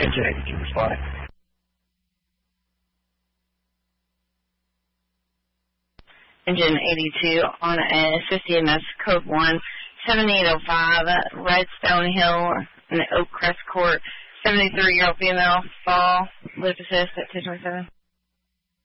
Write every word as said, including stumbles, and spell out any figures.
Engine eighty-two responding. Engine eighty-two on a fifty M S code one, seventy-eight oh five, Redstone Hill in the Oak Crest Court, seventy-three-year-old female, fall, live assist at two twenty-seven.